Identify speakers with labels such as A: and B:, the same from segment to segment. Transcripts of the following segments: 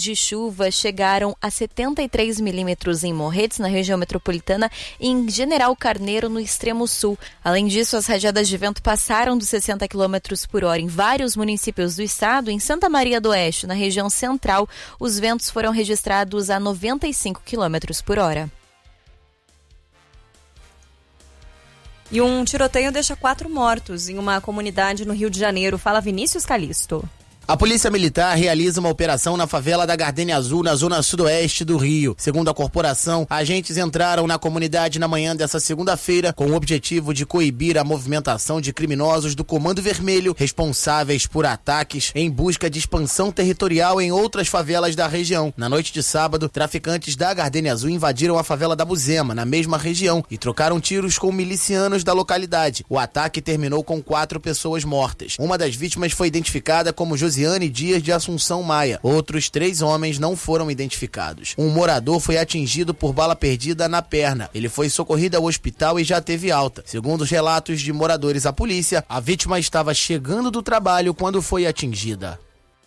A: de chuva chegaram a 73 milímetros em Morretes, na região metropolitana, e em General Carneiro, no extremo sul. Além disso, as rajadas de vento passaram dos 60 km por hora em vários municípios do estado. Em Santa Maria do Oeste, na região central, os ventos foram registrados a 95 km por hora.
B: E um tiroteio deixa 4 mortos em uma comunidade no Rio de Janeiro. Fala Vinícius Calisto.
C: A Polícia Militar realiza uma operação na favela da Gardênia Azul, na zona sudoeste do Rio. Segundo a corporação, agentes entraram na comunidade na manhã dessa segunda-feira com o objetivo de coibir a movimentação de criminosos do Comando Vermelho responsáveis por ataques em busca de expansão territorial em outras favelas da região. Na noite de sábado, traficantes da Gardênia Azul invadiram a favela da Buzema, na mesma região, e trocaram tiros com milicianos da localidade. O ataque terminou com 4 pessoas mortas. Uma das vítimas foi identificada como Josiane Dias de Assunção Maia. Outros 3 homens não foram identificados. Um morador foi atingido por bala perdida na perna. Ele foi socorrido ao hospital e já teve alta. Segundo os relatos de moradores à polícia, a vítima estava chegando do trabalho quando foi atingida.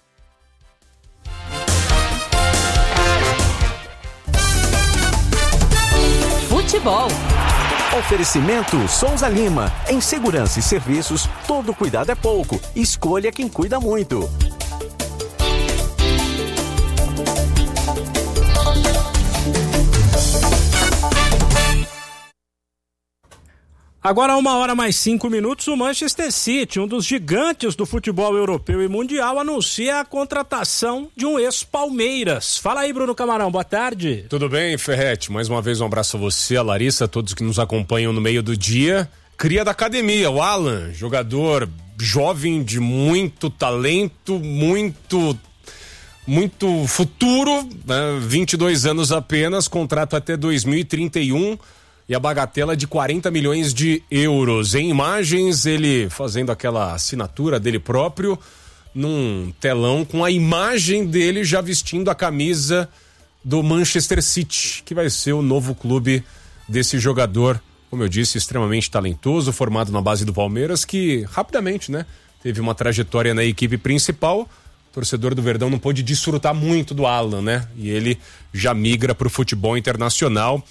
D: Futebol. Oferecimento Souza Lima. Em segurança e serviços, todo cuidado é pouco. Escolha quem cuida muito.
E: Agora 1h mais 5, o Manchester City, um dos gigantes do futebol europeu e mundial, anuncia a contratação de um ex-Palmeiras. Fala aí, Bruno Camarão, boa tarde.
F: Tudo bem, Ferretti? Mais uma vez um abraço a você, a Larissa, a todos que nos acompanham no meio do dia. Cria da academia, o Alan, jogador jovem de muito talento, muito futuro, né? 22 anos apenas, contrato até 2031. E a bagatela de 40 milhões de euros. Em imagens, ele fazendo aquela assinatura dele próprio num telão com a imagem dele já vestindo a camisa do Manchester City, que vai ser o novo clube desse jogador, como eu disse, extremamente talentoso, formado na base do Palmeiras, que rapidamente, né, teve uma trajetória na equipe principal. O torcedor do Verdão não pôde desfrutar muito do Alan, né? E ele já migra para o futebol internacional.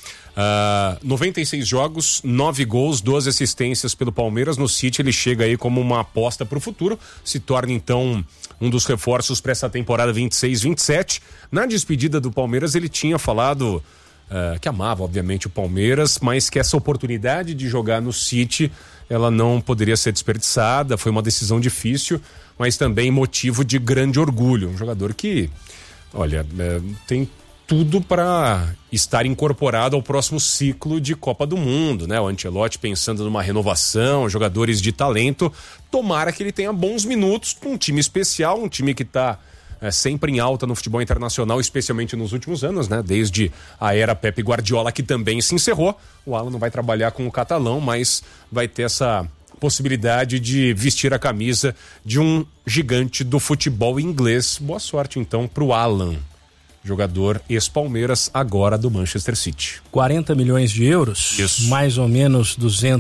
F: 96 jogos, 9 gols, 12 assistências pelo Palmeiras. No City ele chega aí como uma aposta para o futuro, se torna então um dos reforços para essa temporada 26-27. Na despedida do Palmeiras ele tinha falado que amava obviamente o Palmeiras, mas que essa oportunidade de jogar no City ela não poderia ser desperdiçada. Foi uma decisão difícil, mas também motivo de grande orgulho. Um jogador que, olha, tem tudo para estar incorporado ao próximo ciclo de Copa do Mundo, né? O Ancelotti pensando numa renovação, jogadores de talento. Tomara que ele tenha bons minutos para um time especial, um time que está sempre em alta no futebol internacional, especialmente nos últimos anos, né? Desde a era Pep Guardiola, que também se encerrou. O Alan não vai trabalhar com o catalão, mas vai ter essa possibilidade de vestir a camisa de um gigante do futebol inglês. Boa sorte então para o Alan, jogador ex-Palmeiras, agora do Manchester City.
E: 40 milhões de euros? Isso. Mais ou menos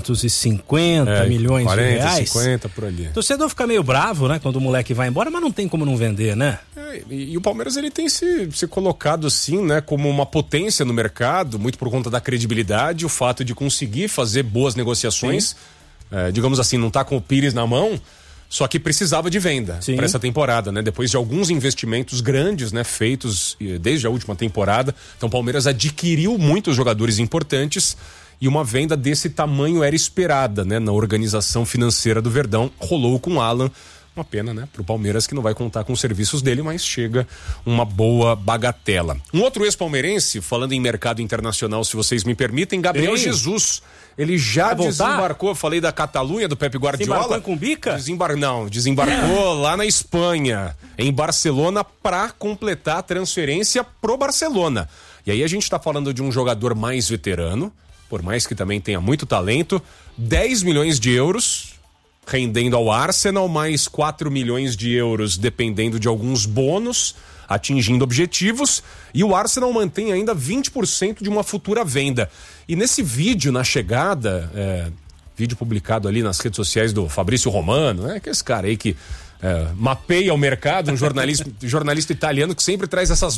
E: 250 milhões
F: 40,
E: de reais.
F: 50 por ali.
E: O torcedor fica meio bravo, né, quando o moleque vai embora, mas não tem como não vender, né?
F: E o Palmeiras ele tem se colocado assim, né, como uma potência no mercado, muito por conta da credibilidade, o fato de conseguir fazer boas negociações. Digamos assim, não tá com o Pires na mão, só que precisava de venda para essa temporada, né? Depois de alguns investimentos grandes, né, feitos desde a última temporada. Então o Palmeiras adquiriu muitos jogadores importantes e uma venda desse tamanho era esperada, né, na organização financeira do Verdão. Rolou com o Alan. Uma pena, né, pro Palmeiras, que não vai contar com os serviços dele, mas chega uma boa bagatela. Um outro ex-palmeirense, falando em mercado internacional, se vocês me permitem, Gabriel Jesus. Ele já desembarcou, falei da Catalunha, do Pepe Guardiola.
E: Desembarcou em Cumbica?
F: Desembarcou lá na Espanha, em Barcelona, para completar a transferência pro Barcelona. E aí a gente tá falando de um jogador mais veterano, por mais que também tenha muito talento, 10 milhões de euros... rendendo ao Arsenal, mais 4 milhões de euros dependendo de alguns bônus, atingindo objetivos, e o Arsenal mantém ainda 20% de uma futura venda. E nesse vídeo, na chegada, vídeo publicado ali nas redes sociais do Fabrício Romano, né, que é esse cara aí que mapeia o mercado, um jornalista italiano que sempre traz essas